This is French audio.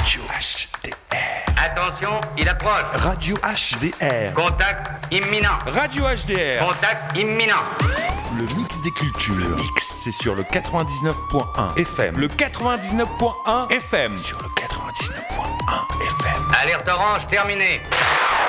Radio HDR. Attention, il approche. Radio HDR. Contact imminent. Radio HDR. Contact imminent. Le mix des cultures. Le mix, c'est sur le 99.1 FM. Le 99.1 FM. Sur le 99.1 FM. Alerte orange terminée.